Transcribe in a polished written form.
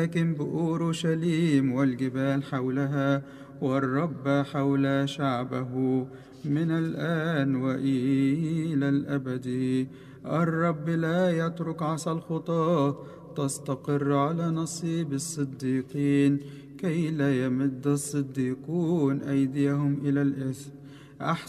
لكن بأورشليم والجبال حولها، والرب حول شعبه من الآن وإلى الأبد. الرب لا يترك عصا الخطاة تستقر على نصيب الصديقين، كي لا يمد الصديقون أيديهم إلى الإثم.